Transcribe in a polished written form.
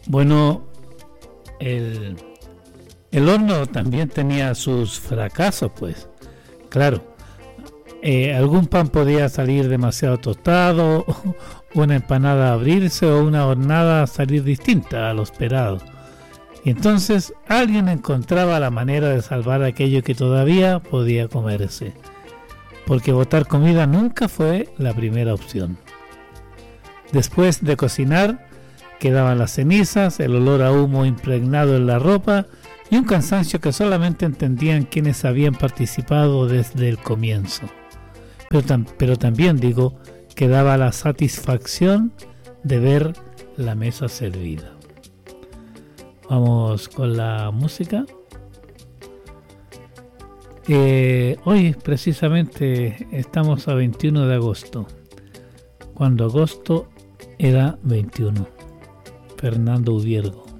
Bueno, el horno también tenía sus fracasos, pues. Claro, algún pan podía salir demasiado tostado, una empanada abrirse o una hornada salir distinta a lo esperado. Y entonces alguien encontraba la manera de salvar aquello que todavía podía comerse, porque botar comida nunca fue la primera opción. Después de cocinar, quedaban las cenizas, el olor a humo impregnado en la ropa y un cansancio que solamente entendían quienes habían participado desde el comienzo. Pero también, quedaba la satisfacción de ver la mesa servida. Vamos con la música. Hoy precisamente estamos a 21 de agosto, cuando agosto era 21. Fernando Ubiergo.